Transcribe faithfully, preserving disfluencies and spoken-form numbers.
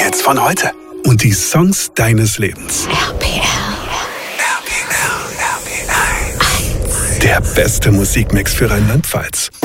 Hits von heute. Und die Songs deines Lebens. R P L. Der beste Musikmix für Rheinland-Pfalz.